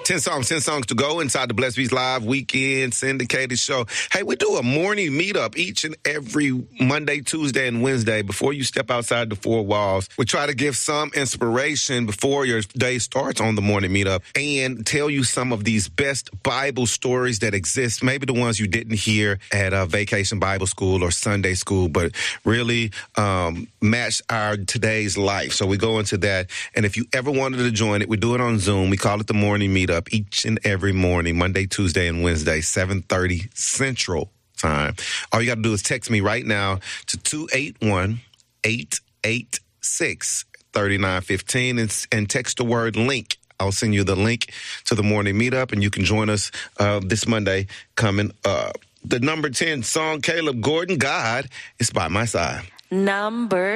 10 songs to go inside the Blessed Beats Live Weekend Syndicated Show. Hey, we do a morning meetup each and every Monday, Tuesday, and Wednesday before you step outside the four walls. We try to give some inspiration before your day starts on the morning meetup and tell you some of these best Bible stories that exist, maybe the ones you didn't hear at Vacation Bible School or Sunday School, but really match our today's life. So we go into that. And if you ever wanted to join it, we do it on Zoom. We call it the morning meetup each and every morning, Monday, Tuesday, and Wednesday, 7:30 Central Time. All you got to do is text me right now to 281-886-3915 and text the word link. I'll send you the link to the morning meetup, and you can join us this Monday coming up. The number 10 song, Caleb Gordon, God is by my side. Number